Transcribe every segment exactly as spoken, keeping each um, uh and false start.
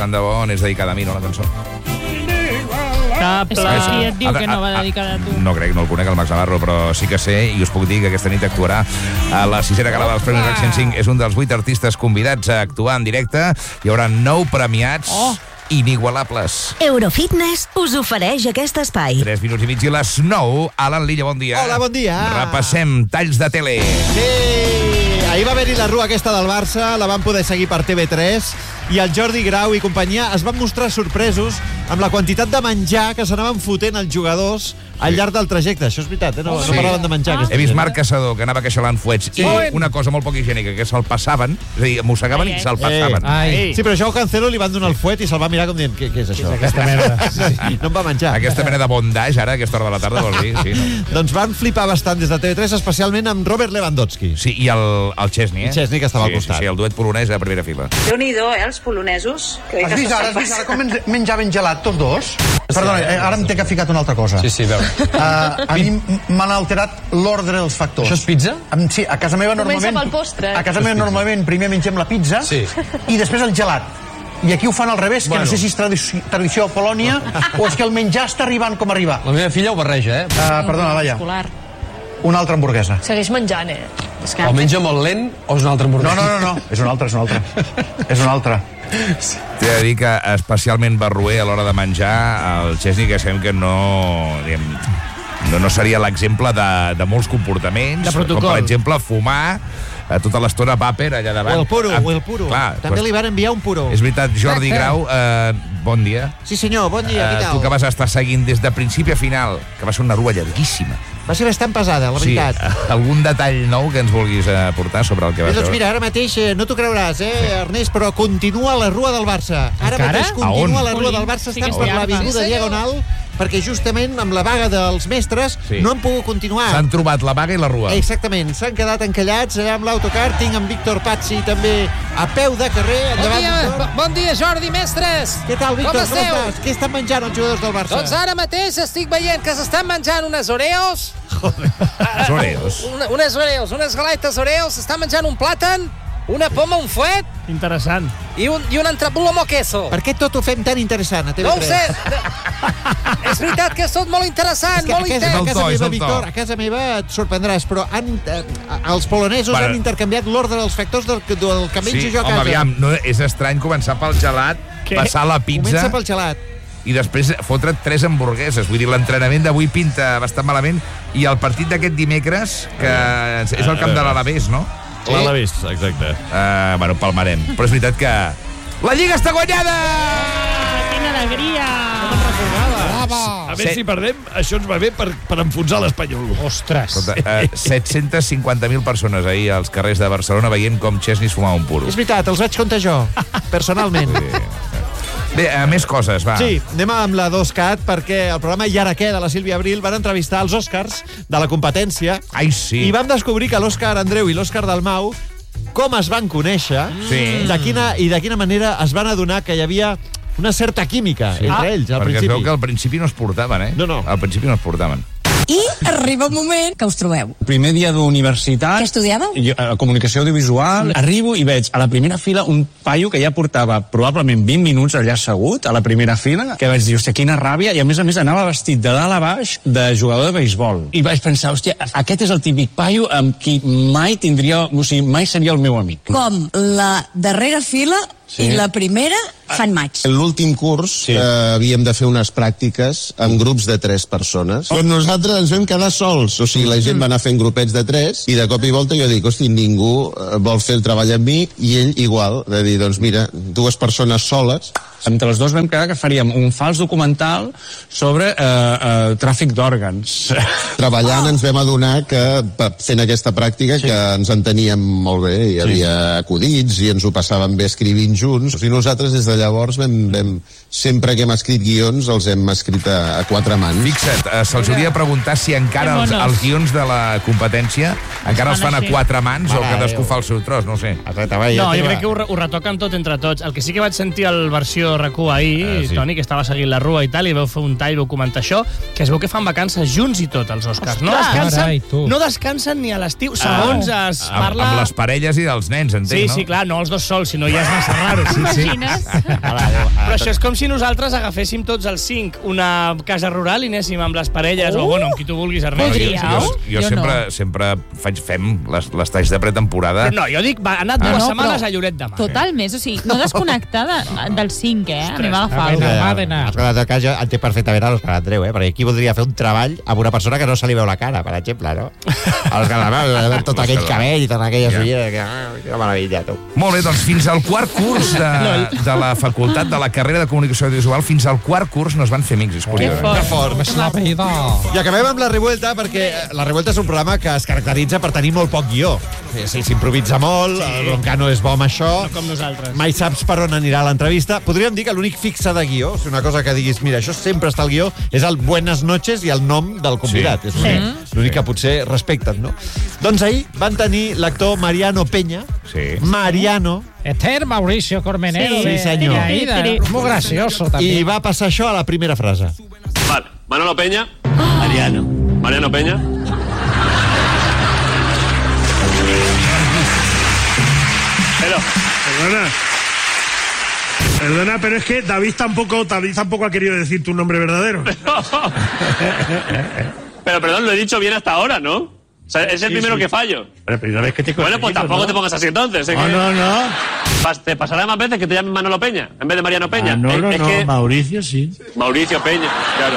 tant de bo, és dedicada a mi, no, la cançó. És qui et diu que no va dedicada a tu. No crec, no el conec, el Max Navarro, però sí que sé, i us puc dir que aquesta nit actuarà a la sisena gala dels Premis RAC cent cinc. És un dels vuit artistes convidats a actuar en directe. Hi haurà nou premiats inigualables. Eurofitness us ofereix aquest espai. Tres minuts i mig i les nou. Alan Lilla, bon dia. Hola, bon dia. Repassem talls de tele. Sí! Ahir va haver-hi la rua aquesta del Barça, la van poder seguir per T V tres, i el Jordi Grau i companyia es van mostrar sorpresos amb la quantitat de menjar que s'anaven fotent els jugadors al llarg del trajecte. Això és veritat, eh? No, Sí. no parlaven de menjar. He vist Marc Caçador, que anava queixalant fuets, Sí. i una cosa molt poc higiènica, que se'l passaven, és a dir, mossegaven i se'l passaven. Eh, sí, però Joao Cancelo li van donar el fuet i se'l va mirar com dient, què, què és això? Aquesta merda. No em va menjar. Aquesta mena de bondage, ara, a aquesta hora de la tarda, vols dir? Sí, no? Doncs van flipar bastant des de T V tres, especialment amb Robert Lewandowski. Sí, i el, el Chesney, eh? El Chesney, que estava sí, al costat. Sí, sí, el duet polonès a primera fila. Déu-n'hi-do, eh, els polonesos. Crec Has que vist ara, has s'estan vist ara com menj- menjaven gelat tots dos? Perdona, eh, ara em té que ha ficat una altra cosa. Sí, sí, veu. Uh, a mi m- m'han alterat l'ordre dels factors. Això és pizza? Em- Sí, a casa meva Comença normalment... pel postre. A casa meva normalment primer mengem la pizza Sí. i després el gelat. I aquí ho fan al revés, que Bueno. no sé si és tradici tradició a Polònia o és que el menjar està arribant com arriba. La meva filla ho barreja, eh? Uh, perdona, Laia, Escolar. una altra hamburguesa. Segueix menjant, eh? És que... O menja molt lent o és una altra No, hamburguesa? no, no, no, és una altra, és una altra. És una altra. T'he de dir que especialment barroer a l'hora de menjar el Chesney, que sabem que no... Diguem, no, no seria l'exemple de, de molts comportaments, De protocol. com per exemple fumar a tota l'estona vàper allà davant. O el puro, Amb- o el puro. Clar, També doncs, li van enviar un puro. és veritat, Jordi Grau, eh, bon dia. Sí, senyor, bon dia, què Eh, tal? tu que vas estar seguint des de principi a final, que va ser una rua llarguíssima. Va ser bastant pesada, la Sí, veritat. algun detall nou que ens vulguis aportar sobre el que va Bé, ser? doncs mira, ara mateix, eh, no t'ho creuràs, eh, Ernest, però continua la rua del Barça. Ara Encara? mateix continua A on? la rua del Barça, Sí estan que per és llarga. l'avinguda Sí, Diagonal, perquè justament amb la vaga dels mestres Sí. no han pogut continuar. S'han trobat la vaga i la rua. Exactament, s'han quedat encallats allà amb l'autocar. Tinc en Víctor Pazzi també a peu de carrer. Bon Endavant, dia, Víctor. bon dia, Jordi, mestres! Què tal, Víctor? Com esteu? estàs? Què estan menjant els jugadors del Barça? Doncs ara mateix estic veient que s'estan menjant unes Oreos, Els Oreos. una, unes Oreos, unes galetes Oreos, s'estan menjant un plàtan, una poma, un fuet Interessant. i un, i un entrepullo amb queso. Per què tot ho fem tan interessant a T V tres? No ho sé. És veritat que és tot molt interessant, És que a molt casa, intens. a el casa to, és meva, el to. Víctor, a casa meva et sorprendràs, però han, eh, els polonesos Per- han intercanviat l'ordre dels factors del, del que menjo Sí, jo a home, casa. aviam, no, és estrany començar pel gelat, Què? passar la pizza Comença pel gelat. i després fotre't tres hamburgueses. Vull dir, l'entrenament d'avui pinta bastant malament i el partit d'aquest dimecres, que és el camp de l'Alavés, no? L'Alavés, exacte. Uh, bueno, palmarem. Però és veritat que la Lliga està guanyada! Ah, quina alegria! A veure si perdem, això ens va bé per, per enfonsar l'Espanyol. Ostres. Escolta, uh, set-cents cinquanta mil persones ahir als carrers de Barcelona veient com Chesney es fumava un puro. És veritat, els vaig comptar jo, personalment. Bé, uh, més coses, va. Sí, anem amb la dos cat, perquè el programa I ara què, de la Sílvia Abril, van entrevistar els Oscars de la competència Ai, sí. i vam descobrir que l'Òscar Andreu i l'Òscar Dalmau com es van conèixer Sí. de quina, i de quina manera es van adonar que hi havia una certa química sí. entre ells, al Perquè es principi. veu que al principi no es portaven, eh? No, no. Al principi no es portaven. I arriba un moment que us trobeu. Primer dia d'universitat... Què estudiàveu? Jo, eh, comunicació audiovisual. Arribo i veig a la primera fila un paio que ja portava probablement vint minuts allà assegut, a la primera fila, que vaig dir, hòstia, quina ràbia, i a més a més anava vestit de dalt a baix de jugador de béisbol. I vaig pensar, hòstia, aquest és el típic paio amb qui mai tindria... O sigui, mai seria el meu amic. Com la darrera fila Sí. i la primera fan maig. En l'últim curs Sí. eh, havíem de fer unes pràctiques amb grups de tres persones. Però nosaltres ens vam quedar sols, o sigui, la gent va anar fent grupets de tres i de cop i volta jo dic, hosti, ningú eh, vol fer el treball amb mi i ell igual, de dir, doncs mira, dues persones soles. Entre els dos vam quedar que faríem un fals documental sobre eh, eh, tràfic d'òrgans. Treballant ens vam adonar que pa- fent aquesta pràctica que ens enteníem molt bé, hi havia acudits i ens ho passàvem bé escrivint junts. O sigui, nosaltres des de llavors vam, vam, sempre que hem escrit guions els hem escrit a, a quatre mans. Fixa't, eh, se'ls hauria de preguntar si encara Que els, monos. els guions de la competència encara els fan a així. quatre mans o Mare cadascú Déu. fa el seu tros, no ho sé. Atleta, va, ja No, jo teva. crec que ho, re- ho retoquen tot entre tots. El que sí que vaig sentir a la versió informació de R A C u ahir, Ah, sí. Toni, que estava seguint la rua i tal, i veu fer un tall, veu comentar això, que es veu que fan vacances junts i tot, els Oscars. No Carai, descansen, no descansen ni a l'estiu, segons es Amb, parla... amb les parelles i dels nens, entenc, Sí, no? sí, clar, no els dos sols, sinó ja és massa raro. Sí, sí. Imagines? Però això és com si nosaltres agaféssim tots els cinc una casa rural i anéssim amb les parelles, o bueno, amb qui tu vulguis, Ernest. Podríeu? Jo, jo, Jo sempre, no. sempre faig, fem les, les talls de pretemporada. Però no, jo dic, va, ha anat Ah, dues no, setmanes però- a Lloret de Mar. Total més, o sigui, no desconnectar de, del cinc, eh? Anem a agafar A veure, alguna va d'anar. Escolta, en tot cas, jo entenc perfectament a l'Òscar Andreu, eh? Perquè qui voldria fer un treball amb una persona que no se li veu la cara, per exemple, no? A l'Òscar Andreu, tot aquell cabell i tota aquella Ja. sollera, que, ah, que meravella, tu. Molt bé, doncs fins al quart curs de, de la facultat de la carrera de comunicació audiovisual, fins al quart curs no es van fer amics, és curiós. fort. Que fort. És la vida. I acabem amb La Revuelta, perquè La Revuelta és un programa que es caracteritza per tenir molt poc guió. Sí, s'improvisa molt, sí. El Broncano és bo amb això. No com nosaltres. Mai saps per on anirà l'entrevista. Podríem dir que l'únic fixe de guió, si una cosa que diguis, mira, això sempre està al guió, és el Buenas noches i el nom del convidat. Sí. És l'únic, l'únic que potser respecten, no? Doncs ahir van tenir l'actor Mariano Peña. Sí. Mariano. Eter Mauricio Cormenero. Sí, de- senyor. de Aida. Muy gracioso I también. va passar això a la primera frase. Vale, Manolo Peña. Mariano. Mariano Peña. Pero, perdona. Perdona, pero es que David tampoco, David tampoco ha querido decir tu nombre verdadero. Pero perdón, lo he dicho bien hasta ahora, ¿no? O sea, es el Sí, primero sí. que fallo. Pero primera vez que te Bueno, pues tampoco ¿no? te pongas así entonces. ¿eh? No, Que- no, no. Pas- Te pasará más veces que te llamen Manolo Peña en vez de Mariano Peña. Manolo Es- es no, que- Mauricio sí. Mauricio Peña, claro.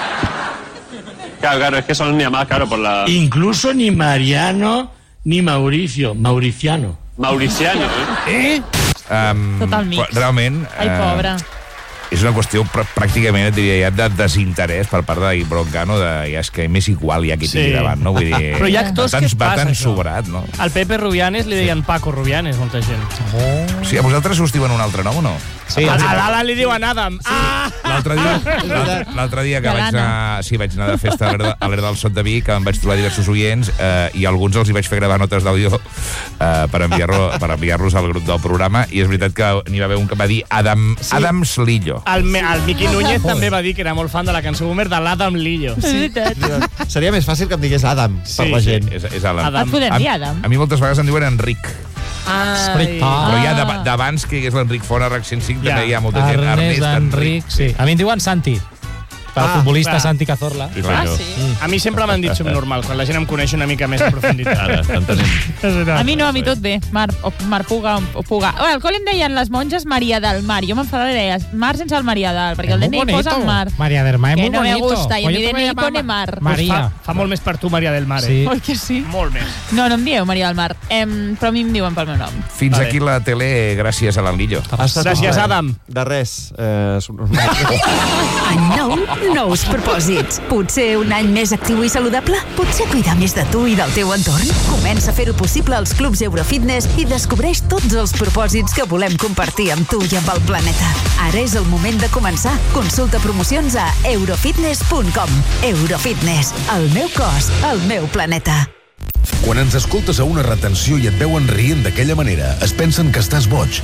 Claro, claro, es que son llamadas, claro, por la... Incluso ni Mariano ni Mauricio, Mauriciano. Mauriciano, ¿eh? ¿Eh? Um, Total mix. Realment... Ai, eh, pobre. és una qüestió pr pràcticament, et diria, ja de desinterès per part de Broncano, de, ja és que m'és igual ja qui Sí. tingui davant, no? Vull dir, Però hi ha actors va que tan, es va passa, tan això. sobrat, no? Al Pepe Rubianes li deien Paco Rubianes, molta gent. Oh. Sí, a vosaltres us diuen un altre nom o no? Sí, a l'Ala li diuen Adam. Sí. Ah! L'altre dia, l'altre- l'altre dia que De vaig l'Anna. anar, sí, vaig anar de festa a l'Era a l'Era del Sot de Vic, em vaig trobar diversos oients eh, i alguns els hi vaig fer gravar notes d'àudio eh, per enviar-los per enviar-los al grup del programa, i és veritat que n'hi va haver un que va dir Adam, Sí. Adam Slillo. El, Me- el Miqui Núñez també va dir que era molt fan de la cançó Boomer de l'Adam Lillo. Sí. Seria més fàcil que em digués Adam, per la gent. És, és Adam. Adam. Et podem dir Adam? A, a mi moltes vegades em diuen Enric. Ai. Però ja Ah. d'ab- d'abans que hi hagués l'Enric Font a RAC cent cinc, Ja. també hi ha molta gent. Ernest, Enric, sí. A mi em diuen Santi. El Ah, futbolista clar. Santi Cazorla. Sí, Ah, senyor. sí? A mi sempre m'han dit subnormal, quan la gent em coneix una mica més en profunditat. Ara, t'entenem. A mi no, a mi tot bé. Mar, o, Mar Puga o Puga. Bueno, al col·le em deien les monges Maria del Mar. Jo m'enfadava i deia Mar sense el Maria del, perquè el Muy D N I posa bonito. Mar. María del Mar es Que muy no me bonito. gusta, y Pues en yo mi te D N I voy a llamar pone Mar. María. Fa, fa molt més per tu, Maria del Mar, eh? Sí. Oi que sí? Molt més. No, no em dieu Maria del Mar. Em, però a mi em diuen pel meu nom. Fins Vale. aquí la tele gràcies a l'Enlillo. Ha estat Gràcies, un plaer. Adam. De res. Eh, Any nou, nous propòsits. Potser un any més actiu i saludable? Potser cuidar més de tu i del teu entorn? Comença a fer-ho possible als clubs Eurofitness i descobreix tots els propòsits que volem compartir amb tu i amb el planeta. Ara és el moment de començar. Consulta promocions a eurofitness punt com. Eurofitness. El meu cos, el meu planeta. Quan ens escoltes a una retenció i et veuen rient d'aquella manera, es pensen que estàs boig.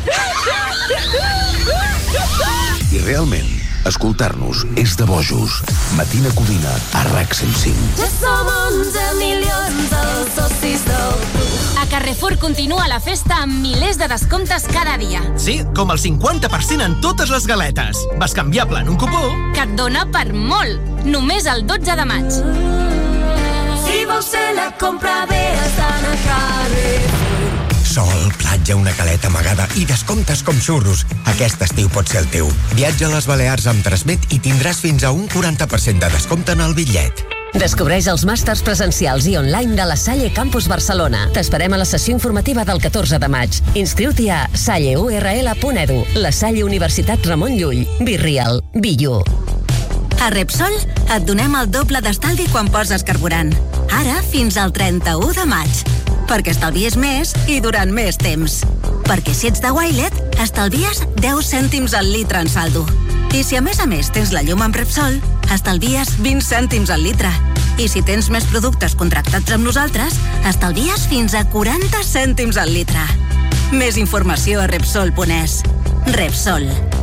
I realment, escoltar-nos és de bojos. Matina Codina, a RAC cent cinc. Ja som onze milions els socis del club. A Carrefour continua la festa amb milers de descomptes cada dia. Sí, com el cinquanta per cent en totes les galetes. Bascanviable en un cupó. Que et dona per molt. Només el dotze de maig. Si vols fer la compra bé, has d'anar a Carrefour. Sol, platja, una caleta amagada i descomptes com xurros. Aquest estiu pot ser el teu. Viatja a les Balears amb Transmet i tindràs fins a un quaranta per cent de descompte en el bitllet. Descobreix els màsters presencials i online de la Salle Campus Barcelona. T'esperem a la sessió informativa del catorze de maig. Inscriu-t'hi a salle u erre ele punt edu. La Salle Universitat Ramon Llull. Be real. Be you. A Repsol et donem el doble d'estalvi quan poses carburant. Ara fins al trenta-u de maig. Perquè estalvies més i durant més temps. Perquè si ets de Wilet, estalvies deu cèntims al litre en saldo. I si a més a més tens la llum amb Repsol, estalvies vint cèntims al litre. I si tens més productes contractats amb nosaltres, estalvies fins a quaranta cèntims al litre. Més informació a Repsol punt es. Repsol.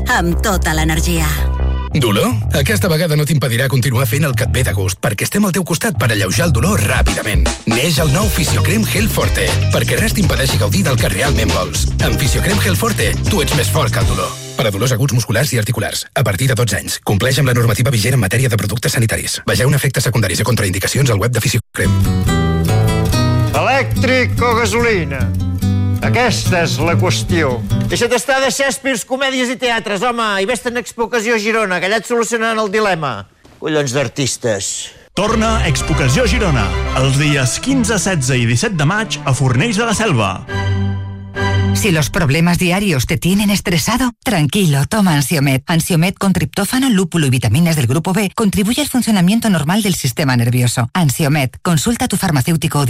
amb tota l'energia. Dolor? Aquesta vegada no t'impedirà continuar fent el que et ve de gust, perquè estem al teu costat per alleujar el dolor ràpidament. Neix el nou Fisiocrem Gel Forte, perquè res t'impedeixi gaudir del que realment vols. Amb Fisiocrem Gel Forte, tu ets més fort que el dolor. Per a dolors aguts musculars i articulars, a partir de dotze anys. Compleix amb la normativa vigent en matèria de productes sanitaris. Vegeu efectes secundaris i contraindicacions al web de Fisiocrem. Elèctric o gasolina? Aquesta és la qüestió. Deixa't estar de Shakespeare, comèdies i teatres, home, i vés-te'n a Expocació a Girona, que allà et solucionaran el dilema. Collons d'artistes. Torna Expocació Girona, els dies quinze, setze i disset de maig a Fornells de la Selva. Si los problemas diarios te tienen estresado, tranquilo, toma Ansiomed. Ansiomed con triptófano, lúpulo y vitaminas del grupo B contribuye al funcionamiento normal del sistema nervioso. Ansiomed, consulta a tu farmacéutico